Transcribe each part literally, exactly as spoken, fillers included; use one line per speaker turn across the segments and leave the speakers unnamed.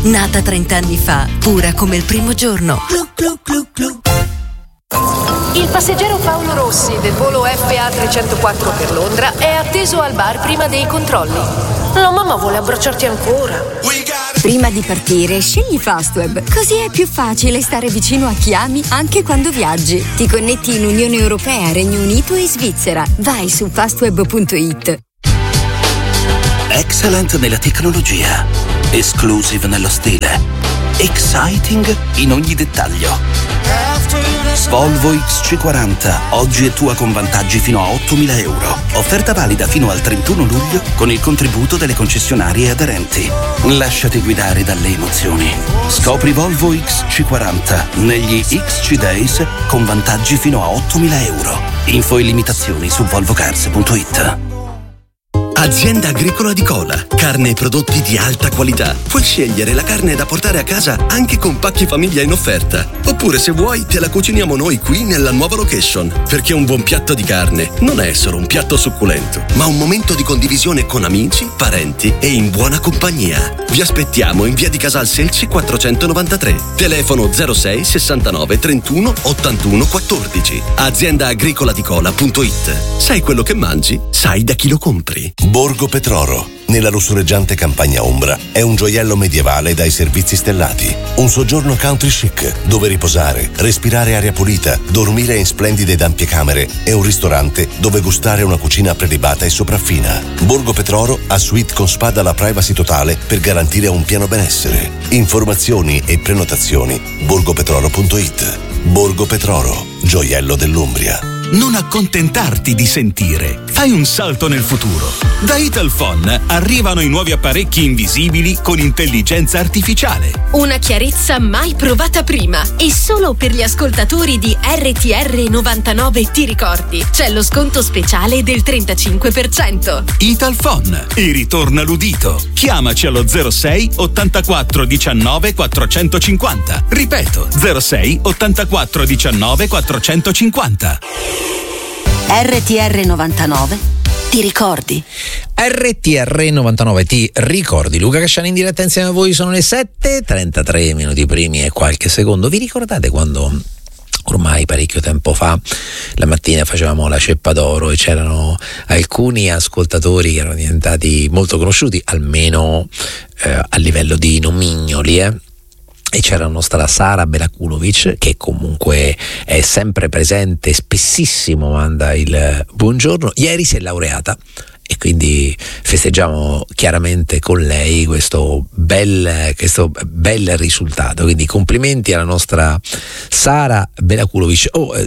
nata trent'anni fa, pura come il primo giorno. Glu, glu, glu, glu.
Il passeggero Paolo Rossi del volo F A trecentoquattro per Londra è atteso al bar prima dei controlli. La mamma vuole abbracciarti ancora.
Prima di partire, scegli Fastweb, così è più facile stare vicino a chi ami anche quando viaggi. Ti connetti in Unione Europea, Regno Unito e Svizzera. Vai su fastweb punto it.
Excellent nella tecnologia, exclusive nello stile, exciting in ogni dettaglio. Volvo X C quaranta, oggi è tua con vantaggi fino a ottomila euro. Offerta valida fino al trentuno luglio con il contributo delle concessionarie aderenti. Lasciati guidare dalle emozioni. Scopri Volvo X C quaranta negli X C Days con vantaggi fino a ottomila euro. Info e limitazioni su volvo cars punto it.
Azienda Agricola di Cola, carne e prodotti di alta qualità. Puoi scegliere la carne da portare a casa anche con pacchi famiglia in offerta. Oppure se vuoi te la cuciniamo noi qui nella nuova location. Perché un buon piatto di carne non è solo un piatto succulento, ma un momento di condivisione con amici, parenti e in buona compagnia. Vi aspettiamo in via di Casal Selci quattrocentonovantatré. Telefono zero sei sessantanove trentuno ottantuno quattordici. azienda agricola di cola punto it. Sai quello che mangi? Sai da chi lo compri.
Borgo Petroro, nella lussureggiante campagna ombra, è un gioiello medievale dai servizi stellati. Un soggiorno country chic, dove riposare, respirare aria pulita, dormire in splendide ed ampie camere e un ristorante dove gustare una cucina prelibata e sopraffina. Borgo Petroro ha suite con spa dalla privacy totale per garantire un pieno benessere. Informazioni e prenotazioni borgo petroro punto it. Borgo Petroro, gioiello dell'Umbria.
Non accontentarti di sentire. Fai un salto nel futuro. Da Italphone arrivano i nuovi apparecchi invisibili con intelligenza artificiale.
Una chiarezza mai provata prima. E solo per gli ascoltatori di R T R novantanove ti ricordi. C'è lo sconto speciale del trentacinque per cento.
Italphone. E ritorna l'udito. Chiamaci allo zero sei ottantaquattro diciannove quattrocentocinquanta. Ripeto, zero sei ottantaquattro diciannove quattrocentocinquanta.
R T R novantanove ti ricordi?
R T R novantanove ti ricordi? Luca Casciani in diretta insieme a voi, sono le sette e trentatré minuti primi e qualche secondo. Vi ricordate quando ormai parecchio tempo fa la mattina facevamo la ceppa d'oro e c'erano alcuni ascoltatori che erano diventati molto conosciuti, almeno eh, a livello di nomignoli, eh? E c'era la nostra Sara Belakulovic, che comunque è sempre presente, spessissimo manda il buongiorno. Ieri si è laureata e quindi festeggiamo chiaramente con lei questo bel, questo bel risultato. Quindi complimenti alla nostra Sara Belakulovic. Oh,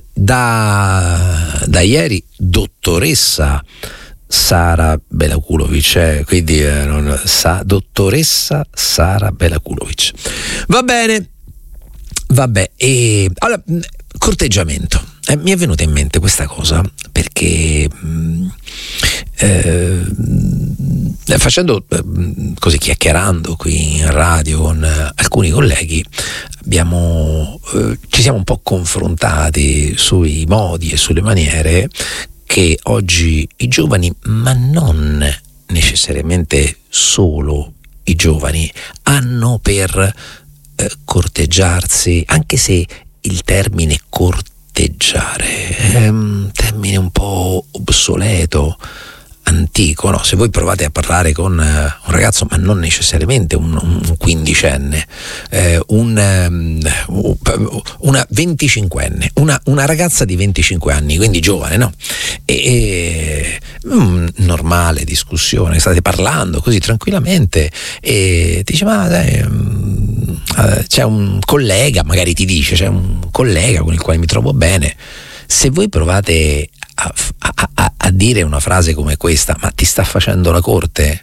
da, da ieri dottoressa Sara Belakulovic, eh, quindi eh, non, sa, dottoressa Sara Belakulovic. Va bene, vabbè. E allora, corteggiamento. Eh, mi è venuta in mente questa cosa perché mh, eh, facendo eh, così, chiacchierando qui in radio con eh, alcuni colleghi, abbiamo eh, ci siamo un po' confrontati sui modi e sulle maniere che oggi i giovani, ma non necessariamente solo i giovani, hanno per eh, corteggiarsi, anche se il termine corteggiare è un termine un po' obsoleto, antico, no? Se voi provate a parlare con uh, un ragazzo, ma non necessariamente un, un quindicenne, eh, un, um, una venticinquenne, una, una ragazza di venticinque anni, quindi giovane, no? E, e um, normale discussione, state parlando così tranquillamente e ti dice, ma dai, um, uh, c'è un collega, magari ti dice, c'è un collega con il quale mi trovo bene. Se voi provate a, a, a, a dire una frase come questa, ma ti sta facendo la corte,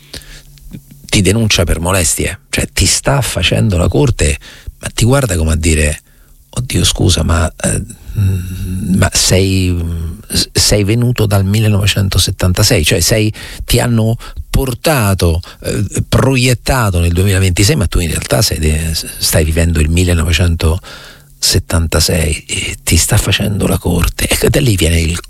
ti denuncia per molestie, cioè ti sta facendo la corte, ma ti guarda come a dire, oddio scusa, ma, eh, ma sei, sei venuto dal millenovecentosettantasei, cioè sei, ti hanno portato, eh, proiettato nel duemilaventisei, ma tu in realtà sei, stai vivendo il millenovecentosettantasei e ti sta facendo la corte. Ecco, da lì viene il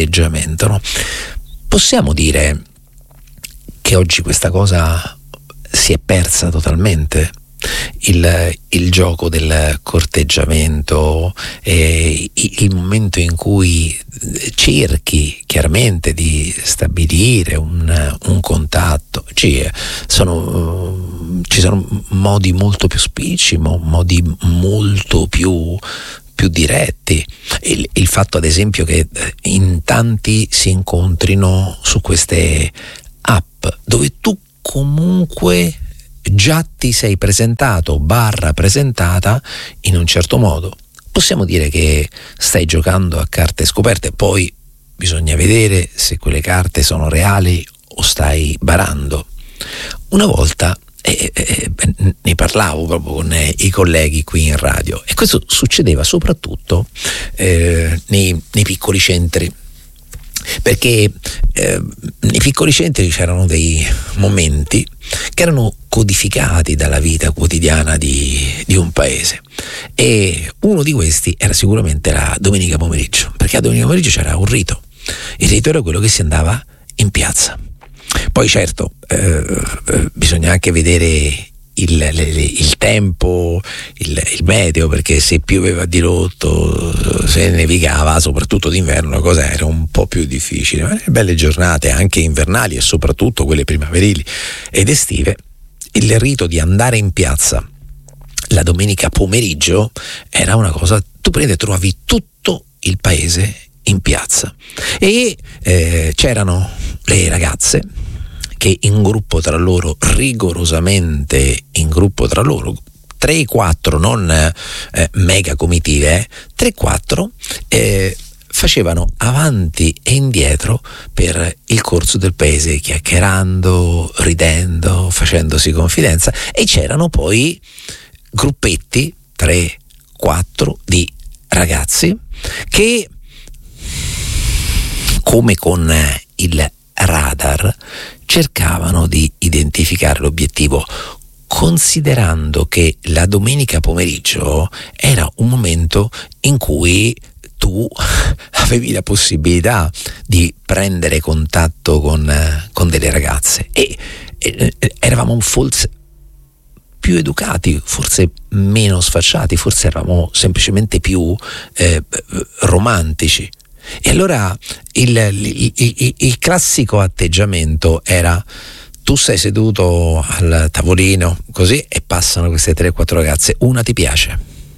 corteggiamento, no? Possiamo dire che oggi questa cosa si è persa totalmente il, il gioco del corteggiamento, eh, il momento in cui cerchi chiaramente di stabilire un, un contatto. Ci sono, ci sono modi molto più spicci, modi molto più più diretti. Il, il fatto ad esempio che in tanti si incontrino su queste app dove tu comunque già ti sei presentato barra presentata in un certo modo. Possiamo dire che stai giocando a carte scoperte, poi bisogna vedere se quelle carte sono reali o stai barando. Una volta eh, eh, ne parlavo proprio con eh, i colleghi qui in radio, e questo succedeva soprattutto eh, nei, nei piccoli centri, perché eh, nei piccoli centri c'erano dei momenti che erano codificati dalla vita quotidiana di, di un paese, e uno di questi era sicuramente la domenica pomeriggio, perché a domenica pomeriggio c'era un rito. Il rito era quello che si andava in piazza. Poi certo eh, eh, bisogna anche vedere Il, le, il tempo, il, il meteo, perché se pioveva di rotto, se nevicava, soprattutto d'inverno, la cosa era un po' più difficile. Ma nelle belle giornate anche invernali e soprattutto quelle primaverili ed estive, il rito di andare in piazza la domenica pomeriggio era una cosa, tu prendi e trovavi tutto il paese in piazza, e eh, c'erano le ragazze che in gruppo tra loro, rigorosamente in gruppo tra loro, tre quattro, non eh, mega comitive, tre quattro eh, facevano avanti e indietro per il corso del paese, chiacchierando, ridendo, facendosi confidenza, e c'erano poi gruppetti, tre quattro di ragazzi che, come con il radar, cercavano di identificare l'obiettivo, considerando che la domenica pomeriggio era un momento in cui tu avevi la possibilità di prendere contatto con, con delle ragazze, e, e eravamo forse più educati, forse meno sfacciati, forse eravamo semplicemente più eh, romantici. E allora il, il, il, il classico atteggiamento era: tu sei seduto al tavolino così e passano queste tre quattro ragazze, una ti piace,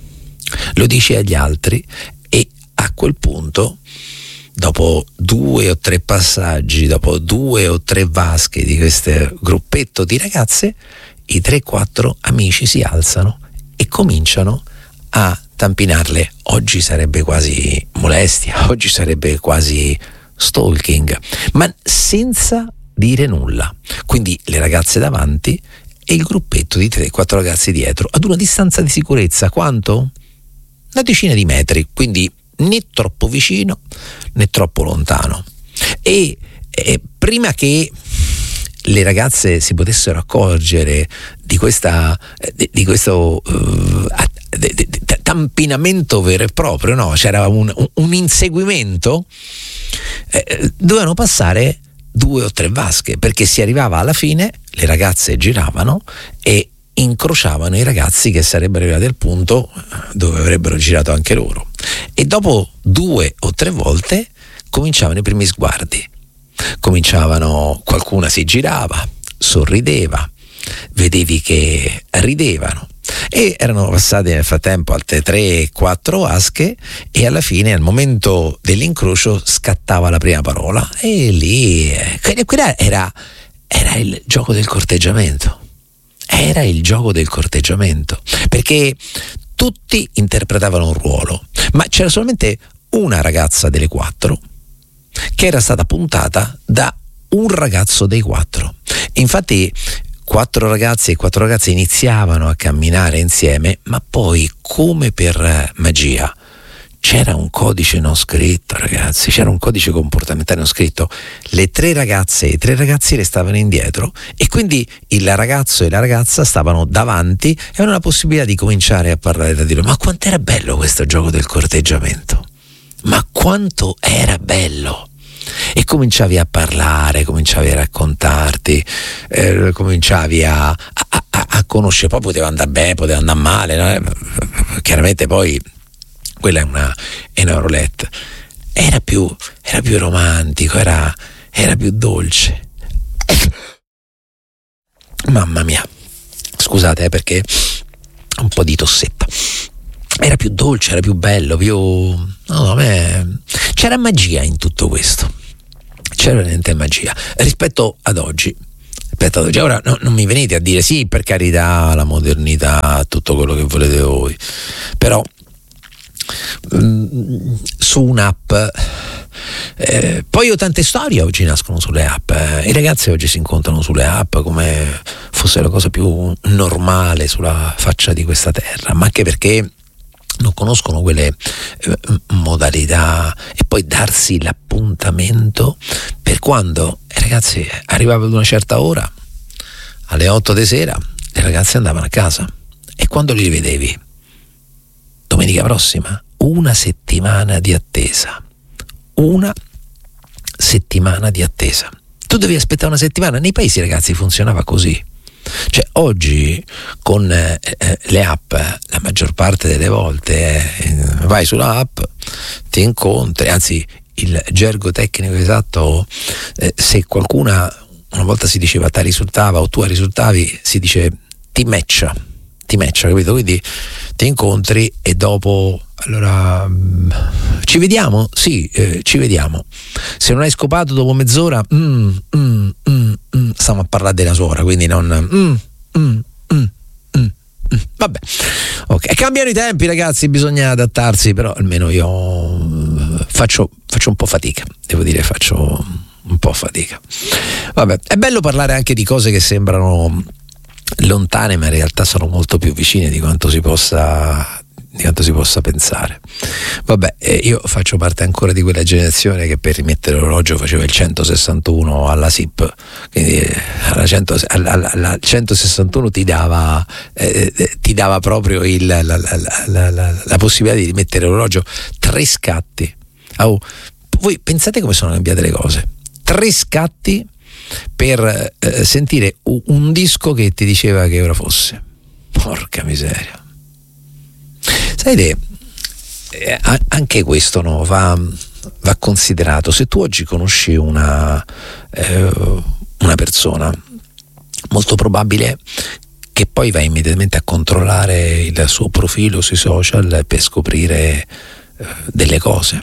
lo dici agli altri, e a quel punto, dopo due o tre passaggi, dopo due o tre vasche di questo gruppetto di ragazze, i tre quattro amici si alzano e cominciano a tampinarle. Oggi sarebbe quasi molestia, oggi sarebbe quasi stalking, ma senza dire nulla. Quindi le ragazze davanti e il gruppetto di tre quattro ragazzi dietro, ad una distanza di sicurezza, quanto? Una decina di metri, quindi né troppo vicino né troppo lontano. E, e prima che le ragazze si potessero accorgere di questa di, di questo uh, de, de, de, tampinamento vero e proprio, no? C'era un, un, un inseguimento, eh, dovevano passare due o tre vasche, perché si arrivava alla fine, le ragazze giravano e incrociavano i ragazzi che sarebbero arrivati al punto dove avrebbero girato anche loro, e dopo due o tre volte cominciavano i primi sguardi. Cominciavano, qualcuna si girava, sorrideva, vedevi che ridevano, e erano passate nel frattempo altre tre quattro vasche, e alla fine, al momento dell'incrocio, scattava la prima parola, e lì quella era, era il gioco del corteggiamento. Era il gioco del corteggiamento, perché tutti interpretavano un ruolo, ma c'era solamente una ragazza delle quattro che era stata puntata da un ragazzo dei quattro. Infatti quattro ragazzi e quattro ragazze iniziavano a camminare insieme, ma poi, come per magia, c'era un codice non scritto, ragazzi, c'era un codice comportamentale non scritto. Le tre ragazze e i tre ragazzi restavano indietro, e quindi il ragazzo e la ragazza stavano davanti e avevano la possibilità di cominciare a parlare tra di loro. Ma quanto era bello questo gioco del corteggiamento! Ma quanto era bello! e cominciavi a parlare, cominciavi a raccontarti, eh, cominciavi a, a, a, a conoscere, poi poteva andare bene, poteva andare male, no? Chiaramente poi quella è una, è una roulette. Era più, era più romantico, era, era più dolce. Mamma mia, scusate eh, perché un po' di tossetta. Era più dolce, era più bello, più... No, a me... C'era magia in tutto questo. C'era veramente magia. Rispetto ad oggi. Rispetto ad oggi. Ora no, non mi venite a dire sì, per carità, la modernità, tutto quello che volete voi. Però mh, su un'app... Eh, poi ho tante storie oggi nascono sulle app. Eh. I ragazzi oggi si incontrano sulle app come fosse la cosa più normale sulla faccia di questa terra, ma anche perché non conoscono quelle eh, modalità, e poi darsi l'appuntamento per quando eh, ragazzi arrivava ad una certa ora, alle otto di sera le ragazze andavano a casa, e quando li rivedevi domenica prossima, una settimana di attesa una settimana di attesa tu devi aspettare una settimana. Nei paesi, ragazzi, funzionava così. Cioè oggi con eh, le app la maggior parte delle volte eh, vai sulla app, ti incontri, anzi il gergo tecnico esatto, eh, se qualcuna una volta si diceva ti risultava o tu risultavi, si dice ti matcha, ti matcha, capito? Quindi ti incontri e dopo allora ci vediamo? Sì, eh, ci vediamo. Se non hai scopato dopo mezz'ora, mm, mm, mm, mm, stiamo a parlare della suora, quindi non mm, mm, mm, mm, mm. Vabbè, ok, cambiano i tempi, ragazzi, bisogna adattarsi, però almeno io faccio, faccio un po' fatica, devo dire, faccio un po' fatica. Vabbè, è bello parlare anche di cose che sembrano lontane, ma in realtà sono molto più vicine di quanto si possa di quanto si possa pensare. Vabbè, eh, io faccio parte ancora di quella generazione che per rimettere l'orologio faceva il centosessantuno alla S I P, quindi eh, alla, cento, alla, alla, alla centosessantuno ti dava eh, ti dava proprio il, la, la, la, la, la possibilità di rimettere l'orologio. Tre scatti. Oh, voi pensate come sono cambiate le cose? Tre scatti per eh, sentire un, un disco che ti diceva che ora fosse. Porca miseria. Sapete, eh, anche questo no, va, va considerato. Se tu oggi conosci una, eh, una persona, molto probabile che poi vai immediatamente a controllare il suo profilo sui social per scoprire eh, delle cose.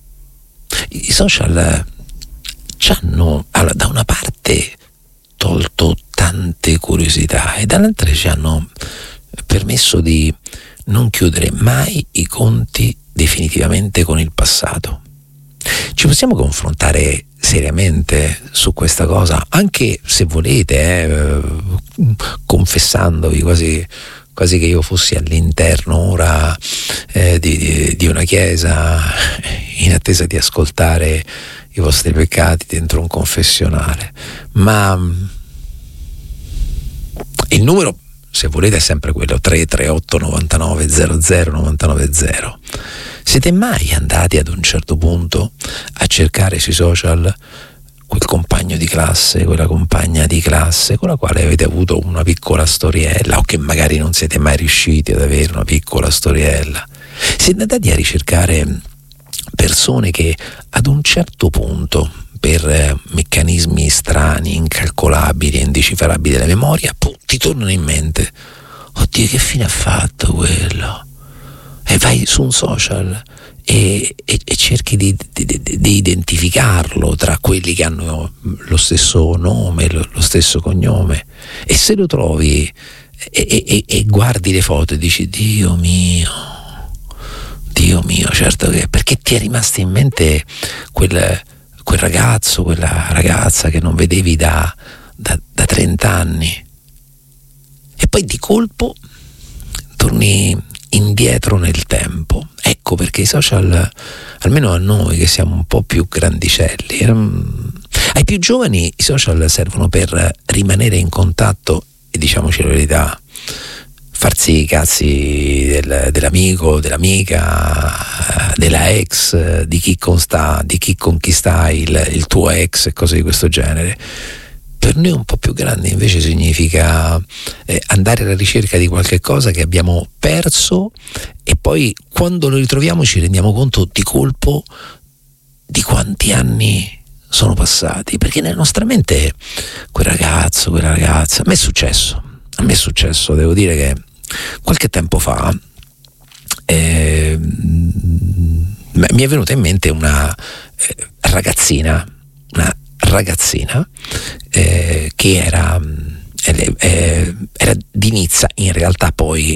I social ci hanno, allora, da una parte tolto tante curiosità e dall'altra ci hanno permesso di non chiudere mai i conti definitivamente con il passato. Ci possiamo confrontare seriamente su questa cosa, anche se volete, eh, confessandovi quasi, quasi che io fossi all'interno ora eh, di, di, di una chiesa in attesa di ascoltare i vostri peccati dentro un confessionale. Ma il numero, se volete, è sempre quello tre tre otto novantanove zero zero novantanove zero. Siete mai andati ad un certo punto a cercare sui social quel compagno di classe, quella compagna di classe con la quale avete avuto una piccola storiella, o che magari non siete mai riusciti ad avere una piccola storiella? Siete andati a ricercare persone che ad un certo punto, per eh, meccanismi strani, incalcolabili e indecifrabili della memoria, pum, ti tornano in mente. Oddio, che fine ha fatto quello? E vai su un social e, e, e cerchi di, di, di, di identificarlo tra quelli che hanno lo stesso nome, lo, lo stesso cognome, e se lo trovi e, e, e guardi le foto e dici Dio mio, Dio mio, certo che, perché ti è rimasto in mente quel quel ragazzo, quella ragazza che non vedevi da, da, da trenta anni, e poi di colpo torni indietro nel tempo. Ecco perché i social, almeno a noi che siamo un po' più grandicelli, ehm, ai più giovani i social servono per rimanere in contatto e, diciamoci la verità, farsi i cazzi del, dell'amico, dell'amica, della ex, di chi consta, di chi conquista il, il tuo ex e cose di questo genere. Per noi un po' più grandi invece significa eh, andare alla ricerca di qualche cosa che abbiamo perso e poi quando lo ritroviamo ci rendiamo conto di colpo di quanti anni sono passati, perché nella nostra mente quel ragazzo, quella ragazza, a me è successo, a me è successo, devo dire che qualche tempo fa eh, mi è venuta in mente una eh, ragazzina, una ragazzina eh, che era, eh, eh, era di Nizza, in realtà poi